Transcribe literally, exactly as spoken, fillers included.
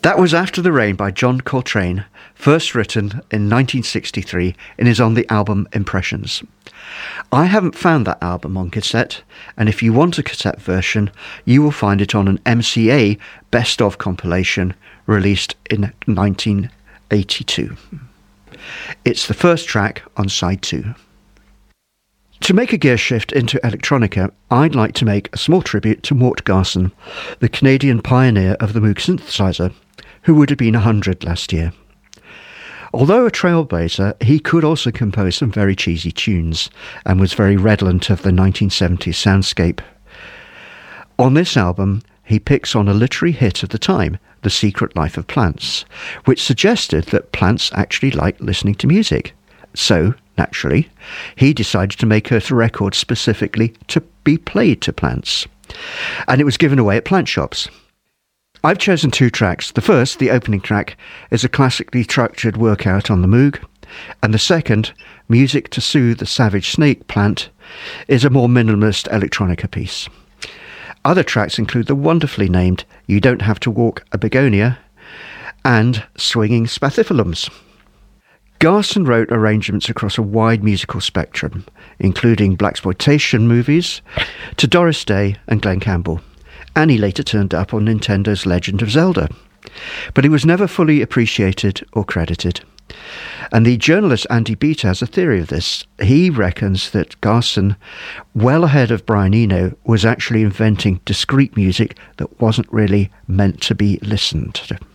That was After the Rain by John Coltrane, first written in nineteen sixty-three and is on the album Impressions. I haven't found that album on cassette, and if you want a cassette version, you will find it on an M C A Best Of compilation released in nineteen eighty-two. It's the first track on side two. To make a gear shift into electronica, I'd like to make a small tribute to Mort Garson, the Canadian pioneer of the Moog synthesizer, who would have been one hundred last year. Although a trailblazer, he could also compose some very cheesy tunes and was very redolent of the nineteen seventies soundscape. On this album, he picks on a literary hit of the time, The Secret Life of Plants, which suggested that plants actually like listening to music. So, naturally, he decided to make a record specifically to be played to plants. And it was given away at plant shops. I've chosen two tracks. The first, the opening track, is a classically structured workout on the Moog, and the second, Music to Soothe the Savage Snake Plant, is a more minimalist electronica piece. Other tracks include the wonderfully named You Don't Have to Walk a Begonia and Swinging Spathiphyllums. Garson wrote arrangements across a wide musical spectrum, including blaxploitation movies to Doris Day and Glen Campbell, and he later turned up on Nintendo's Legend of Zelda. But he was never fully appreciated or credited. And the journalist Andy Beat has a theory of this. He reckons that Garson, well ahead of Brian Eno, was actually inventing discrete music that wasn't really meant to be listened to.